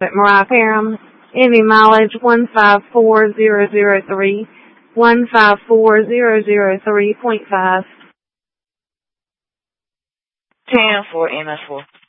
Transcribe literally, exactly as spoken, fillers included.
at Mariah Parham. Enemy mileage one five four zero zero three, one five four zero zero three point five. ten for M S four.